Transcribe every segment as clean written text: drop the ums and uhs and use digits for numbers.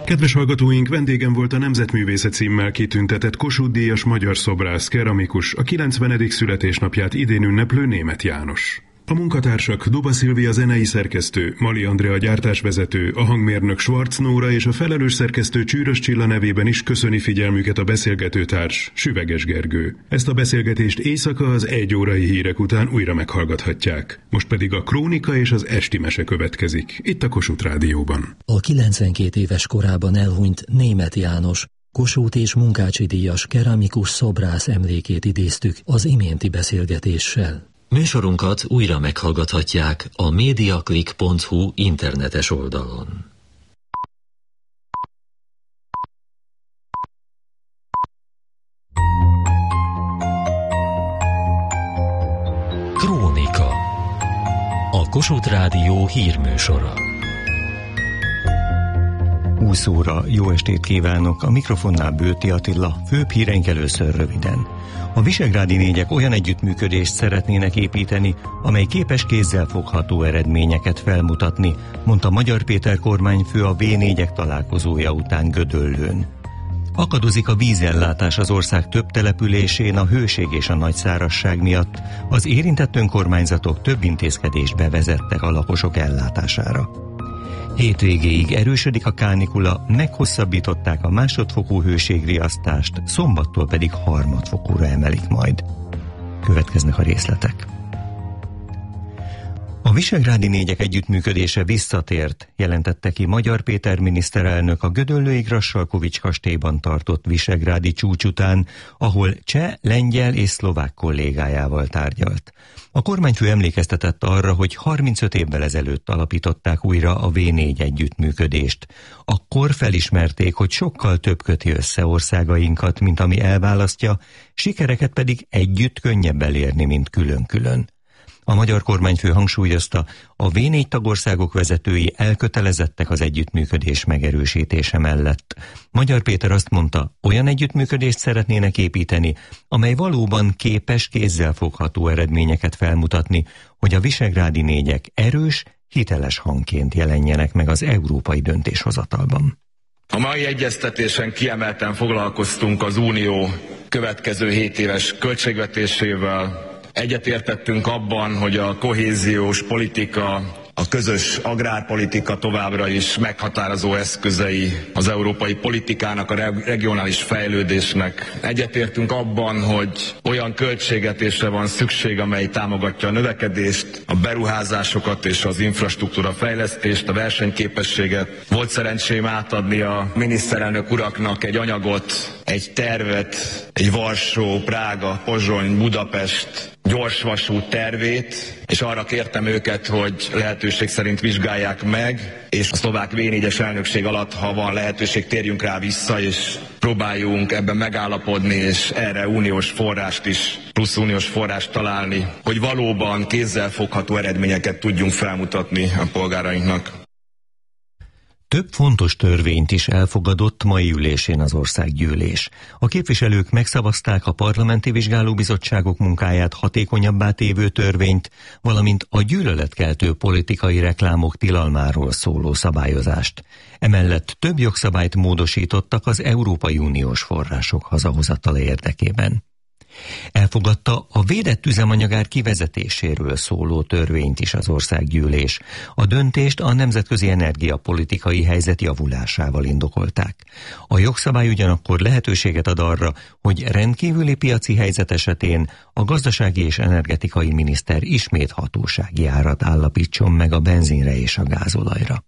Kedves hallgatóink, vendégem volt a Nemzetművészet címmel kitüntetett Kossuth-díjas magyar szobrász, keramikus, a 90. születésnapját idén ünneplő Németh János. A munkatársak Duba Szilvia zenei szerkesztő, Mali Andrea gyártásvezető, a hangmérnök Schwarz Nóra és a felelős szerkesztő Csűrös Csilla nevében is köszöni figyelmüket a beszélgetőtárs, Süveges Gergő. Ezt a beszélgetést éjszaka az 1 órai hírek után újra meghallgathatják. Most pedig a krónika és az esti mese következik, itt a Kossuth Rádióban. A 92 éves korában elhunyt Németh János, Kossuth és Munkácsy-díjas keramikus szobrász emlékét idéztük az iménti beszélgetéssel. Műsorunkat újra meghallgathatják a mediaclick.hu internetes oldalon. Krónika. A Kossuth Rádió hírműsora. 20 óra, jó estét kívánok, a mikrofonnál Bőti Attila, főbb híreink először röviden. A visegrádi négyek olyan együttműködést szeretnének építeni, amely képes kézzelfogható eredményeket felmutatni, mondta Magyar Péter kormányfő a V4-ek találkozója után Gödöllőn. Akadozik a vízellátás az ország több településén a hőség és a nagy szárazság miatt. Az érintett önkormányzatok több intézkedést bevezettek a lakosok ellátására. Hétvégéig erősödik a kánikula, meghosszabbították a másodfokú hőségriasztást, szombattól pedig harmadfokúra emelik majd. Következnek a részletek. A visegrádi négyek együttműködése visszatért, jelentette ki Magyar Péter miniszterelnök a gödöllői Grassalkovich kastélyban tartott visegrádi csúcs után, ahol cseh, lengyel és szlovák kollégájával tárgyalt. A kormányfő emlékeztetett arra, hogy 35 évvel ezelőtt alapították újra a V4 együttműködést. Akkor felismerték, hogy sokkal több köti össze országainkat, mint ami elválasztja, sikereket pedig együtt könnyebb elérni, mint külön-külön. A magyar kormányfő hangsúlyozta, a V4 tagországok vezetői elkötelezettek az együttműködés megerősítése mellett. Magyar Péter azt mondta, olyan együttműködést szeretnének építeni, amely valóban képes kézzelfogható eredményeket felmutatni, hogy a visegrádi négyek erős, hiteles hangként jelenjenek meg az európai döntéshozatalban. A mai egyeztetésen kiemelten foglalkoztunk az Unió következő 7 éves költségvetésével. Egyetértettünk abban, hogy a kohéziós politika, a közös agrárpolitika továbbra is meghatározó eszközei az európai politikának, a regionális fejlődésnek. Egyetértünk abban, hogy olyan költségvetésre van szükség, amely támogatja a növekedést, a beruházásokat és az infrastruktúra fejlesztést, a versenyképességet. Volt szerencsém átadni a miniszterelnök uraknak egy anyagot, egy tervet, egy Varsó, Prága, Pozsony, Budapest gyorsvasút tervét, és arra kértem őket, hogy lehetőség szerint vizsgálják meg, és a szlovák V4-es elnökség alatt, ha van lehetőség, térjünk rá vissza, és próbáljunk ebben megállapodni, és erre uniós forrást is, plusz uniós forrást találni, hogy valóban kézzelfogható eredményeket tudjunk felmutatni a polgárainknak. Több fontos törvényt is elfogadott mai ülésén az országgyűlés. A képviselők megszavazták a parlamenti vizsgálóbizottságok munkáját hatékonyabbá tévő törvényt, valamint a gyűlöletkeltő politikai reklámok tilalmáról szóló szabályozást. Emellett több jogszabályt módosítottak az Európai Uniós források hazahozatala érdekében. Elfogadta a védett üzemanyagár kivezetéséről szóló törvényt is az országgyűlés. A döntést a nemzetközi energiapolitikai helyzet javulásával indokolták. A jogszabály ugyanakkor lehetőséget ad arra, hogy rendkívüli piaci helyzet esetén a gazdasági és energetikai miniszter ismét hatósági árat állapítson meg a benzinre és a gázolajra.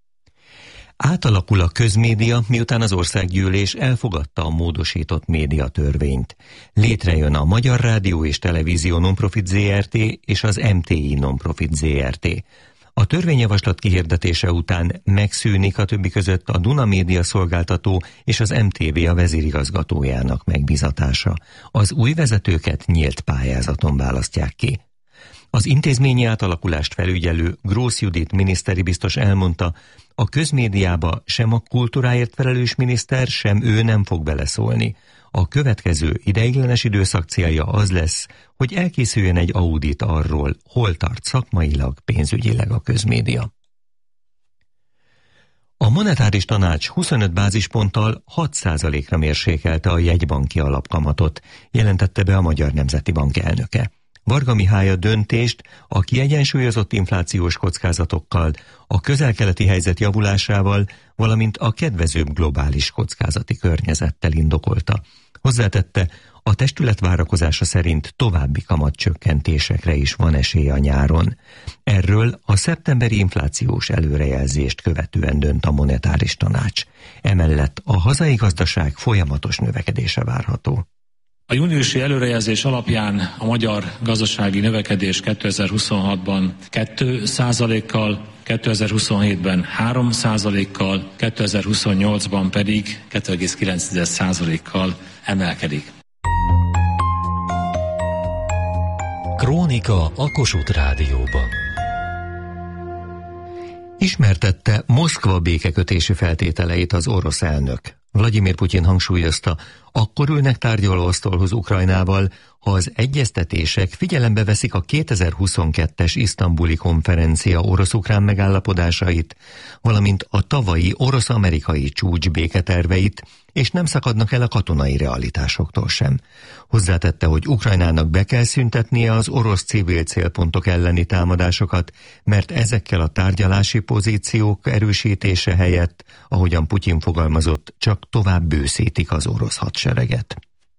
Átalakul a közmédia, miután az országgyűlés elfogadta a módosított médiatörvényt. Létrejön a Magyar Rádió és Televízió Nonprofit Zrt. És az MTI Nonprofit Zrt. A törvényjavaslat kihirdetése után megszűnik a többi között a Duna Média szolgáltató és az MTV a vezérigazgatójának megbízatása. Az új vezetőket nyílt pályázaton választják ki. Az intézményi átalakulást felügyelő Grósz Judit miniszteri biztos elmondta, a közmédiába sem a kultúráért felelős miniszter, sem ő nem fog beleszólni. A következő ideiglenes időszak célja az lesz, hogy elkészüljön egy audit arról, hol tart szakmailag, pénzügyileg a közmédia. A monetáris tanács 25 bázisponttal 6%-ra mérsékelte a jegybanki alapkamatot, jelentette be a Magyar Nemzeti Bank elnöke. Varga Mihály a döntést a kiegyensúlyozott inflációs kockázatokkal, a közel-keleti helyzet javulásával, valamint a kedvezőbb globális kockázati környezettel indokolta. Hozzátette, a testület várakozása szerint további kamatcsökkentésekre is van esély a nyáron. Erről a szeptemberi inflációs előrejelzést követően dönt a monetáris tanács. Emellett a hazai gazdaság folyamatos növekedése várható. A júniusi előrejelzés alapján a magyar gazdasági növekedés 2026-ban 2%-kal, 2027-ben 3%-kal, 2028-ban pedig 2,9%-kal emelkedik. Krónika a Kossuth Rádióban. Ismertette Moszkva békekötési feltételeit az orosz elnök. Vladimir Putyin hangsúlyozta, akkor ülnek tárgyalóasztalhoz Ukrajnával, ha az egyeztetések figyelembe veszik a 2022-es isztambuli konferencia orosz-ukrán megállapodásait, valamint a tavalyi orosz-amerikai csúcs béketerveit, és nem szakadnak el a katonai realitásoktól sem. Hozzátette, hogy Ukrajnának be kell szüntetnie az orosz civil célpontok elleni támadásokat, mert ezekkel a tárgyalási pozíciók erősítése helyett, ahogyan Putyin fogalmazott, csak tovább bőszítik az orosz hadsereget.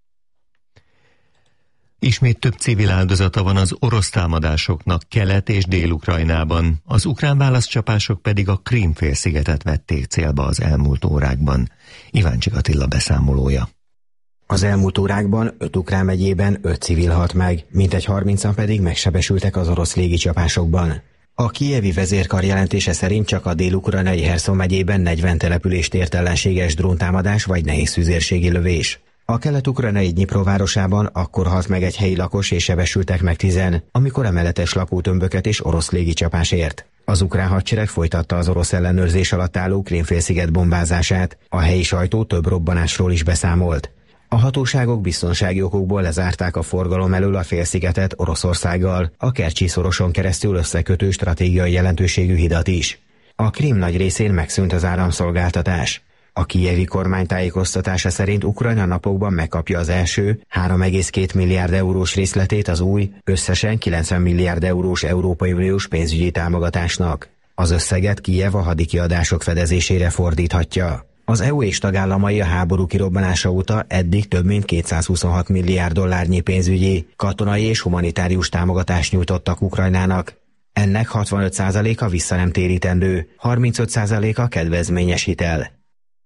Ismét több civil áldozata van az orosz támadásoknak Kelet- és Dél-Ukrajnában, az ukrán válaszcsapások pedig a Krím-félszigetet vették célba az elmúlt órákban. Iváncsik Attila beszámolója. Az elmúlt órákban 5 ukrán megyében 5 civil halt meg, mintegy 30-an pedig megsebesültek az orosz légicsapásokban. A kijevi vezérkar jelentése szerint csak a dél-ukrajnai Herszon megyében 40 települést ért ellenséges dróntámadás vagy nehéz tüzérségi lövés. A kelet-ukrajnai Dnyipro városában akkor halt meg egy helyi lakos és sebesültek meg 10, amikor emeletes lakótömböket és orosz légicsapás ért. Az ukrán hadsereg folytatta az orosz ellenőrzés alatt álló Krím-félsziget bombázását, a helyi sajtó több robbanásról is beszámolt. A hatóságok biztonsági okokból lezárták a forgalom elől a félszigetet Oroszországgal, a Kercsi-szoroson keresztül összekötő stratégiai jelentőségű hidat is. A Krím nagy részén megszűnt az áramszolgáltatás. A kijevi kormány tájékoztatása szerint Ukrajna napokban megkapja az első 3,2 milliárd eurós részletét az új, összesen 90 milliárd eurós Európai Uniós pénzügyi támogatásnak. Az összeget Kijev a hadikiadások fedezésére fordíthatja. Az EU és tagállamai a háború kirobbanása óta eddig több mint 226 milliárd dollárnyi pénzügyi, katonai és humanitárius támogatást nyújtottak Ukrajnának. Ennek 65%-a visszanemtérítendő, 35%-a kedvezményes hitel.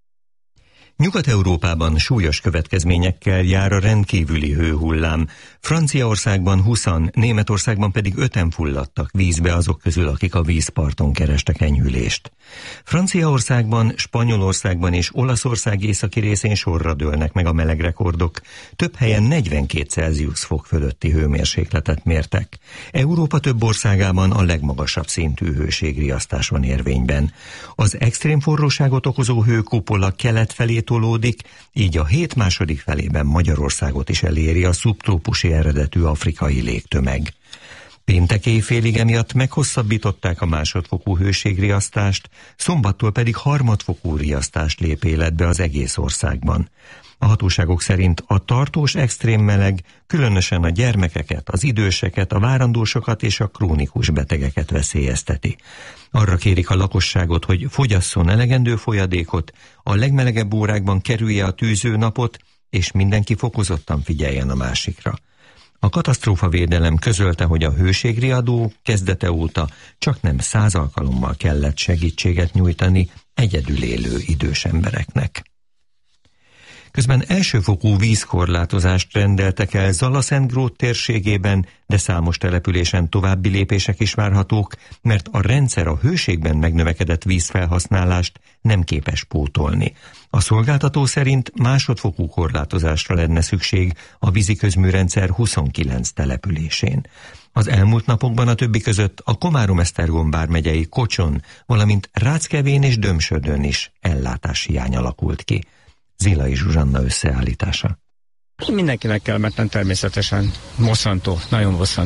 Nyugat-Európában súlyos következményekkel jár a rendkívüli hőhullám. Franciaországban 20-an, Németországban pedig 5-en fulladtak vízbe azok közül, akik a vízparton kerestek enyhülést. Franciaországban, Spanyolországban és Olaszország északi részén sorra dőlnek meg a melegrekordok. Több helyen 42 Celsius fok fölötti hőmérsékletet mértek. Európa több országában a legmagasabb szintű hőségriasztás van érvényben. Az extrém forróságot okozó hőkupola kelet felé tolódik, így a hét második felében Magyarországot is eléri a szubtrópusi eredetű afrikai légtömeg. Péntek éjfélig emiatt meghosszabbították a másodfokú hőségriasztást, szombattól pedig harmadfokú riasztást lép életbe az egész országban. A hatóságok szerint a tartós extrém meleg különösen a gyermekeket, az időseket, a várandósokat és a krónikus betegeket veszélyezteti. Arra kérik a lakosságot, hogy fogyasszon elegendő folyadékot, a legmelegebb órákban kerülje a tűzőnapot, és mindenki fokozottan figyeljen a másikra. A katasztrófavédelem közölte, hogy a hőségriadó kezdete óta csaknem 100 alkalommal kellett segítséget nyújtani egyedül élő idős embereknek. Közben elsőfokú vízkorlátozást rendeltek el Zala-Szentgrót térségében, de számos településen további lépések is várhatók, mert a rendszer a hőségben megnövekedett vízfelhasználást nem képes pótolni. A szolgáltató szerint másodfokú korlátozásra lenne szükség a víziközműrendszer 29 településén. Az elmúlt napokban a többi között a Komárom-Esztergom vármegyei Kocson, valamint Ráckevén és Dömsödön is ellátáshiány alakult ki. Zilai Zsuzsanna összeállítása. Mindenkinek kellemetlen természetesen. Bosszantó, nagyon bosszantó.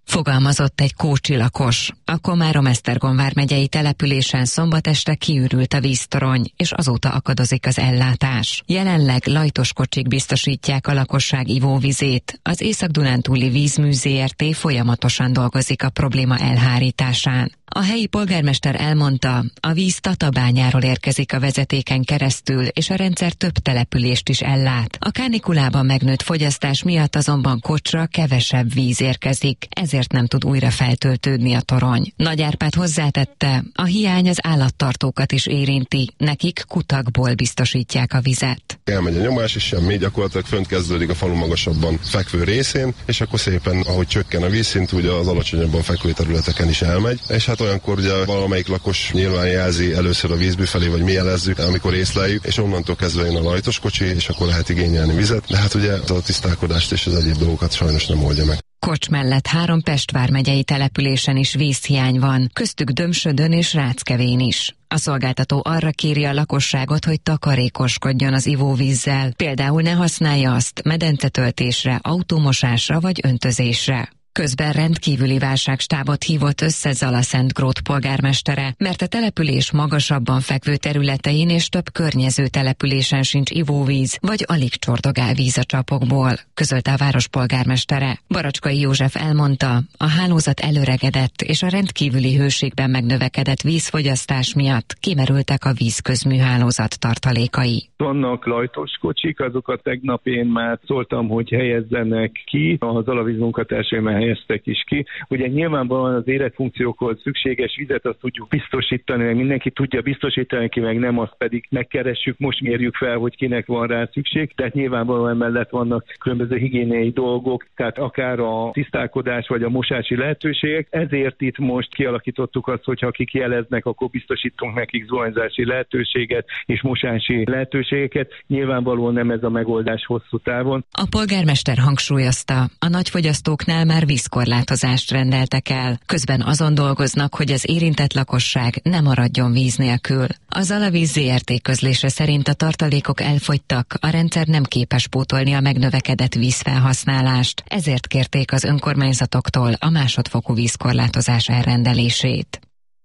Fogalmazott egy kócsi lakos. A Komárom-Esztergom vármegyei településen szombat este kiürült a víztorony, és azóta akadozik az ellátás. Jelenleg lajtos kocsik biztosítják a lakosság ivóvizét. Az Észak-Dunántúli Vízmű Zrt. Folyamatosan dolgozik a probléma elhárításán. A helyi polgármester elmondta, a víz Tatabányáról érkezik a vezetéken keresztül, és a rendszer több települést is ellát. A kánikulában megnőtt fogyasztás miatt azonban Kocsra kevesebb víz érkezik, ezért nem tud újra feltöltődni a torony. Nagy Árpád hozzátette, a hiány az állattartókat is érinti, nekik kutakból biztosítják a vizet. Elmegy a nyomás, és semmi, gyakorlatilag fönt kezdődik a falu magasabban fekvő részén, és akkor szépen, ahogy csökken a vízszint, ugye az alacsonyabban fekvő területeken is elmegy, és hát olyankor ugye valamelyik lakos nyilván jelzi először a vízbüfelé, vagy mi jelezzük, amikor észleljük, és onnantól kezdve jön a lajtos kocsi, és akkor lehet igényelni vizet, de hát ugye a tisztálkodást és az egyéb dolgokat sajnos nem oldja meg. Kocs mellett 3 Pest vármegyei településen is vízhiány van, köztük Dömsödön és Ráckevén is. A szolgáltató arra kéri a lakosságot, hogy takarékoskodjon az ivóvízzel, például ne használja azt medencetöltésre, autómosásra vagy öntözésre. Közben rendkívüli válságstábot hívott össze Zalaszentgrót polgármestere, mert a település magasabban fekvő területein és több környező településen sincs ivóvíz, vagy alig csordogál víz a csapokból, közölte a város polgármestere. Baracskai József elmondta, a hálózat előregedett és a rendkívüli hőségben megnövekedett vízfogyasztás miatt kimerültek a vízközműhálózat tartalékai. Vannak lajtos kocsik, azokat tegnap én már szóltam, hogy helyezzenek ki, az Alavíz munkatársai már helyeztek is ki. Ugye nyilvánvalóan az életfunkciókhoz szükséges vizet azt tudjuk biztosítani, meg mindenki tudja biztosítani, ki meg nem, azt pedig megkeressük, most mérjük fel, hogy kinek van rá szükség. Tehát nyilvánvalóan mellett vannak különböző higiéniai dolgok, tehát akár a tisztálkodás vagy a mosási lehetőségek. Ezért itt most kialakítottuk azt, hogy ha akik jeleznek, akkor biztosítunk nekik zuhanyzási lehetőséget és mosási lehetőségeket. Nyilvánvalóan nem ez a megoldás hosszú távon. A polgármester hangsúlyozta, a nagyfogyasztóknál már vízkorlátozást rendeltek el. Közben azon dolgoznak, hogy az érintett lakosság ne maradjon víz nélkül. Az Alavíz Zrt. Közlése szerint a tartalékok elfogytak, a rendszer nem képes pótolni a megnövekedett vízfelhasználást, ezért kérték az önkormányzatoktól a másodfokú vízkorlátozás elrendelését.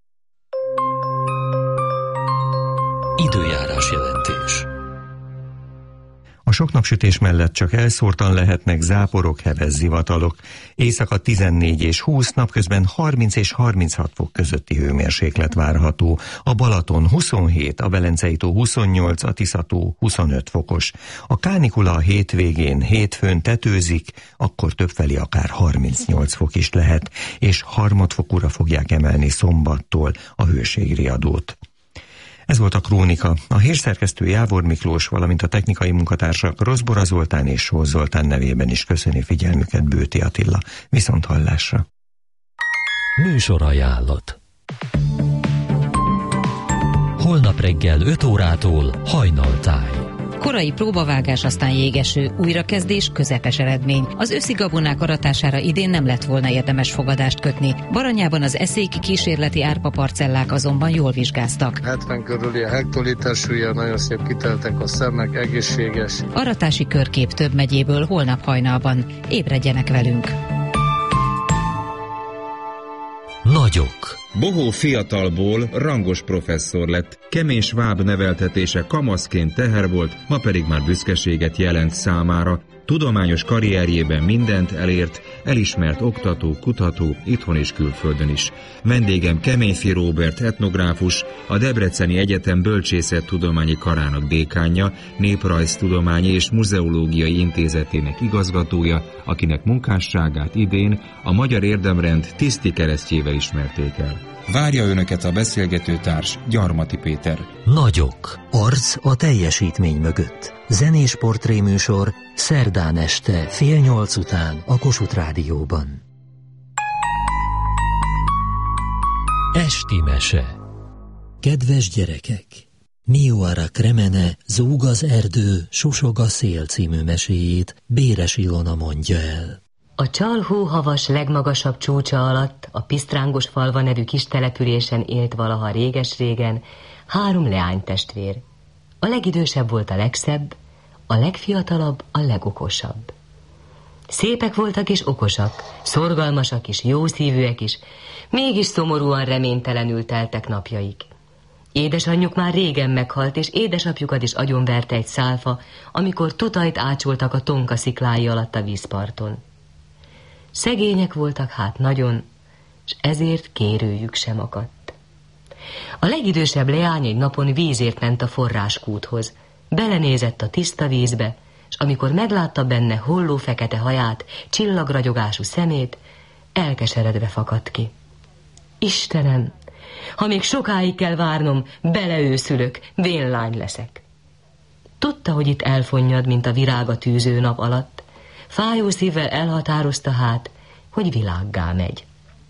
Időjárás jelentés. A sok napsütés mellett csak elszórtan lehetnek záporok, heves zivatalok. Éjszaka 14 és 20, napközben 30 és 36 fok közötti hőmérséklet várható. A Balaton 27, a Velencei-tó 28, a Tisza-tó 25 fokos. A kánikula a hétvégén, hétfőn tetőzik, akkor többfelé akár 38 fok is lehet, és harmadfokúra fogják emelni szombattól a hőségriadót. Ez volt a Krónika. A hírszerkesztő Jávor Miklós, valamint a technikai munkatársak Rozbora Zoltán és Sós Zoltán nevében is köszöni figyelmüket Bőti Attila. Viszonthallásra. Műsorajánlat. Holnap reggel 5 órától Hajnaltáj. Korai próbavágás, aztán jégeső, újrakezdés, közepes eredmény. Az őszi gabonák aratására idén nem lett volna érdemes fogadást kötni. Baranyában az eszéki kísérleti árpaparcellák azonban jól vizsgáztak. 70 körüli a hektoliter súlya, nagyon szép kiteltek a szemek, egészséges. Aratási körkép több megyéből holnap hajnalban. Ébredjenek velünk! Nagyok. Bohó fiatalból rangos professzor lett, kemény sváb neveltetése kamaszként teher volt, ma pedig már büszkeséget jelent számára. Tudományos karrierjében mindent elért, elismert oktató, kutató, itthon és külföldön is. Vendégem Keményfi Róbert etnográfus, a Debreceni Egyetem Bölcsészettudományi Karának dékánja, Néprajztudományi és Muzeológiai Intézetének igazgatója, akinek munkásságát idén a Magyar Érdemrend tiszti keresztjével ismerték el. Várja önöket a beszélgetőtárs, Gyarmati Péter. Nagyok. Arc a teljesítmény mögött. Zenés portréműsor szerdán este 7:30 után a Kossuth Rádióban. Esti mese. Kedves gyerekek! Miuara Kremene, Zúg az erdő, susog a szél című meséjét Béres Ilona mondja el. A Csalhó-havas legmagasabb csúcsa alatt a Pisztrángos falva nevű kis településen élt valaha réges-régen 3 leánytestvér. A legidősebb volt a legszebb, a legfiatalabb a legokosabb. Szépek voltak és okosak, szorgalmasak is, jószívűek is, mégis szomorúan reménytelenül teltek napjaik. Édesanyjuk már régen meghalt, és édesapjukat is agyonverte egy szálfa, amikor tutajt ácsoltak a Tonka sziklái alatt a vízparton. Szegények voltak hát nagyon, és ezért kérőjük sem akadt. A legidősebb leány egy napon vízért ment a forráskúthoz, belenézett a tiszta vízbe, és amikor meglátta benne holló fekete haját, csillagragyogású szemét, elkeseredve fakadt ki. Istenem, ha még sokáig kell várnom, beleőszülök, vénlány leszek. Tudta, hogy itt elfonnyad, mint a virág a tűző nap alatt, fájó szívvel elhatározta hát, hogy világgá megy.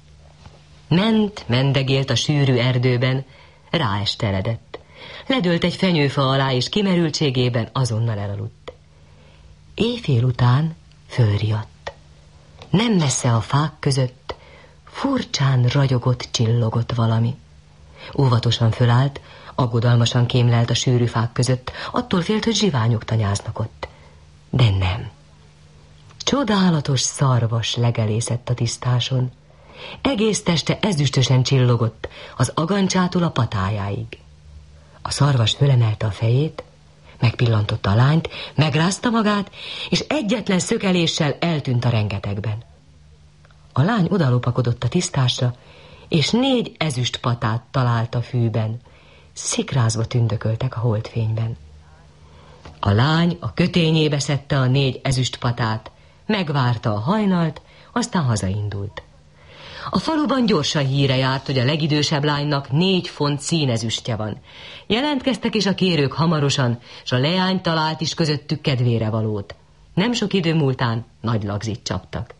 Mendegélt a sűrű erdőben, ráesteledett. Ledőlt egy fenyőfa alá, és kimerültségében azonnal elaludt. Éjfél után fölriadt. Nem messze a fák között furcsán ragyogott, csillogott valami. Óvatosan fölállt, aggodalmasan kémlelt a sűrű fák között, attól félt, hogy zsiványok tanyáznak ott. De nem. Csodálatos szarvas legelészett a tisztáson. Egész teste ezüstösen csillogott, az agancsától a patájáig. A szarvas fölemelte a fejét, megpillantotta a lányt, megrázta magát, és egyetlen szökeléssel eltűnt a rengetegben. A lány odalopakodott a tisztásra, és 4 ezüstpatát talált a fűben, szikrázva tündököltek a holdfényben. A lány a kötényébe szedte a 4 ezüstpatát, megvárta a hajnalt, aztán hazaindult. A faluban gyorsan híre járt, hogy a legidősebb lánynak 4 font színezüstje van. Jelentkeztek is a kérők hamarosan, s a leány talált is közöttük kedvére valót. Nem sok idő múltán nagy lagzit csaptak.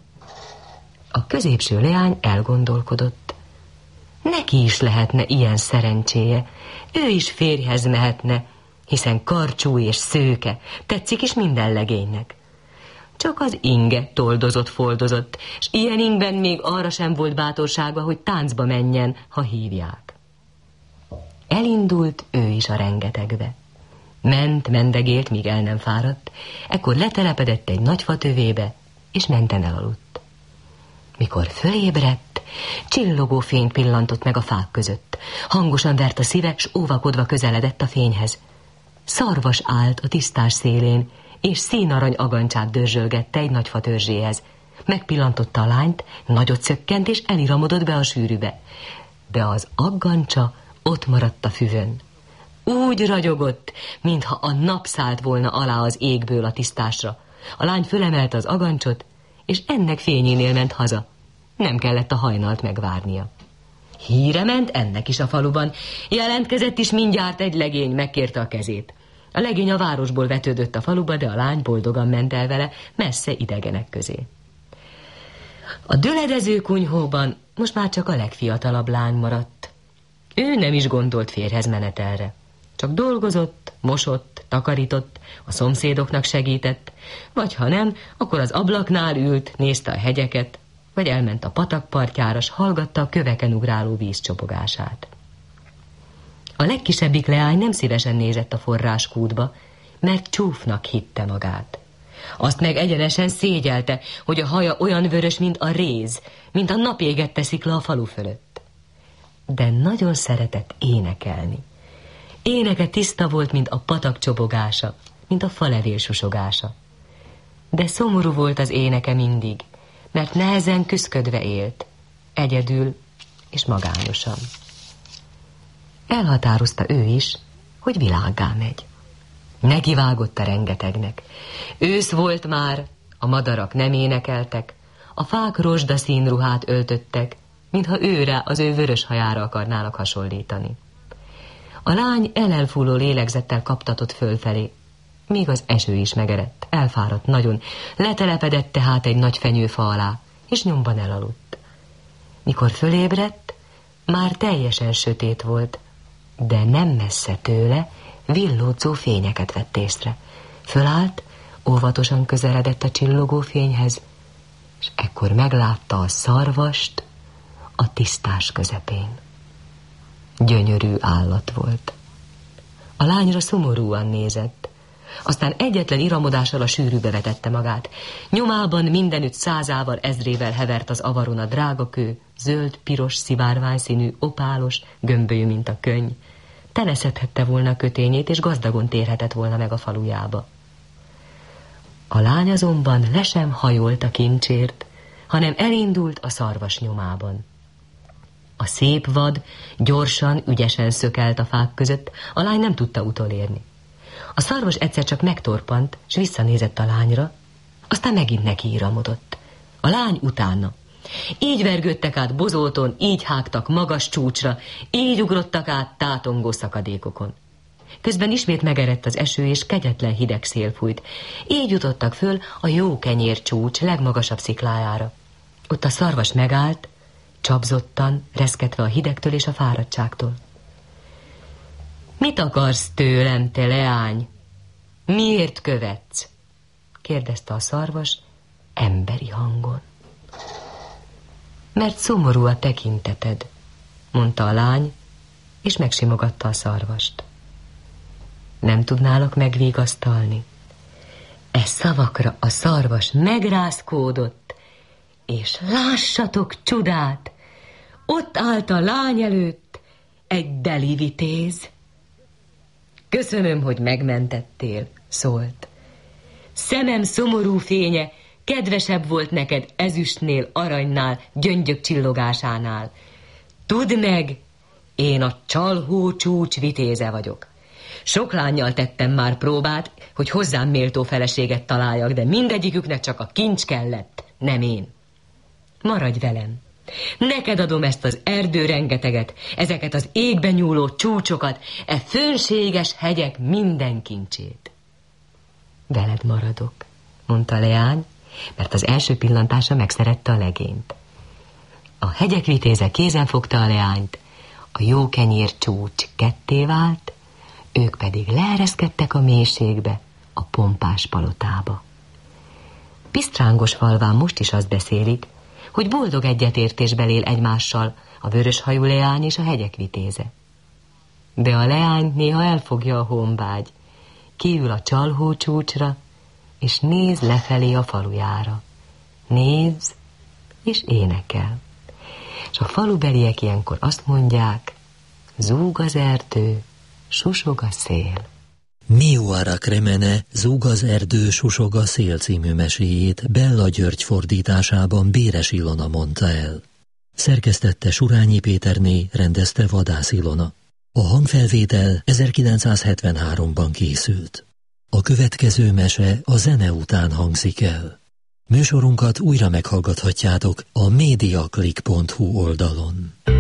A középső leány elgondolkodott. Neki is lehetne ilyen szerencséje, ő is férjhez mehetne, hiszen karcsú és szőke, tetszik is minden legénynek. Csak az inge toldozott-foldozott, s ilyen ingben még arra sem volt bátorsága, hogy táncba menjen, ha hívják. Elindult ő is a rengetegbe. Mendegélt, míg el nem fáradt, ekkor letelepedett egy nagy fatövébe, és menten elaludt. Mikor fölébredt, csillogó fényt pillantott meg a fák között. Hangosan vert a szíve, s óvakodva közeledett a fényhez. Szarvas állt a tisztás szélén, és színarany agancsát dörzsölgette egy nagy fa törzséhez. Megpillantotta a lányt, nagyot szökkent, és eliramodott be a sűrűbe. De az aggancsa ott maradt a füvön. Úgy ragyogott, mintha a nap szállt volna alá az égből a tisztásra. A lány fölemelte az agancsot, és ennek fényénél ment haza. Nem kellett a hajnalt megvárnia. Híre ment ennek is a faluban. Jelentkezett is mindjárt egy legény, megkérte a kezét. A legény a városból vetődött a faluba, de a lány boldogan ment el vele, messze idegenek közé. A döledező kunyhóban most már csak a legfiatalabb lány maradt. Ő nem is gondolt férjhez menetelre. Csak dolgozott, mosott, takarított, a szomszédoknak segített, vagy ha nem, akkor az ablaknál ült, nézte a hegyeket, vagy elment a patak partjára, s hallgatta a köveken ugráló víz csobogását. A legkisebbik leány nem szívesen nézett a forráskútba, mert csúfnak hitte magát. Azt meg egyenesen szégyelte, hogy a haja olyan vörös, mint a réz, mint a napégette szikla a falu fölött. De nagyon szeretett énekelni. Éneke tiszta volt, mint a patak csobogása, mint a falevél susogása. De szomorú volt az éneke mindig, mert nehezen küszködve élt, egyedül és magányosan. Elhatározta ő is, hogy világgá megy. Nekivágott a rengetegnek. Ősz volt már, a madarak nem énekeltek, a fák rozsdaszín ruhát öltöttek, mintha őre, az ő vörös hajára akarnának hasonlítani. A lány elfúló lélegzettel kaptatott fölfelé, míg az eső is megerett, elfáradt nagyon, letelepedett tehát egy nagy fenyőfa alá, és nyomban elaludt. Mikor fölébredt, már teljesen sötét volt, de nem messze tőle villódzó fényeket vett észre. Fölállt, óvatosan közeledett a csillogó fényhez, és ekkor meglátta a szarvast a tisztás közepén. Gyönyörű állat volt. A lányra szomorúan nézett. Aztán egyetlen iramodással a sűrűbe vetette magát. Nyomában mindenütt százával, ezrével hevert az avaron a drágakő, zöld, piros, szivárványszínű, opálos, gömbölyű, mint a könny. Teleszedhette volna a kötényét, és gazdagon térhetett volna meg a falujába. A lány azonban le sem hajolt a kincsért, hanem elindult a szarvas nyomában. A szép vad gyorsan, ügyesen szökelt a fák között, a lány nem tudta utolérni. A szarvas egyszer csak megtorpant, s visszanézett a lányra, aztán megint neki iramodott. A lány utána. Így vergődtek át bozóton, így hágtak magas csúcsra, így ugrottak át tátongó szakadékokon. Közben ismét megerett az eső, és kegyetlen hideg szél fújt. Így jutottak föl a Jókenyér csúcs legmagasabb sziklájára. Ott a szarvas megállt, csapzottan, reszketve a hidegtől és a fáradtságtól. Mit akarsz tőlem, te leány? Miért követsz? Kérdezte a szarvas emberi hangon. Mert szomorú a tekinteted, mondta a lány, és megsimogatta a szarvast. Nem tudnálok megvigasztalni? E szavakra a szarvas megrázkódott, és lássatok csodát! Ott állt a lány előtt egy deli vitéz. Köszönöm, hogy megmentettél, szólt. Szemem szomorú fénye kedvesebb volt neked ezüstnél, aranynál, gyöngyök csillogásánál. Tudd meg, én a csalhó csúcs vitéze vagyok. Sok lánnyal tettem már próbát, hogy hozzám méltó feleséget találjak, de mindegyiküknek csak a kincs kellett, nem én. Maradj velem. Neked adom ezt az erdő rengeteget, ezeket az égben nyúló csúcsokat, e fönséges hegyek minden kincsét. Veled maradok, mondta a leány, mert az első pillantása megszerette a legényt. A hegyek vitéze kézen fogta a leányt, a Jókenyér csúcs ketté vált, ők pedig leereszkedtek a mélységbe, a pompás palotába. Pisztrángos falván most is azt beszélik, hogy boldog egyetértésben él egymással a vöröshajú leány és a hegyek vitéze. De a leányt néha elfogja a honvágy, kiül a csalhó csúcsra, és néz lefelé a falujára. Néz, és énekel. És a falubeliek ilyenkor azt mondják, zúg az erdő, susog a szél. Miuara Kremene Zúg az erdő, susog a szél című meséjét Bella György fordításában Béres Ilona mondta el. Szerkesztette Surányi Péterné, rendezte Vadász Ilona. A hangfelvétel 1973-ban készült. A következő mese a zene után hangzik el. Műsorunkat újra meghallgathatjátok a mediaclick.hu oldalon.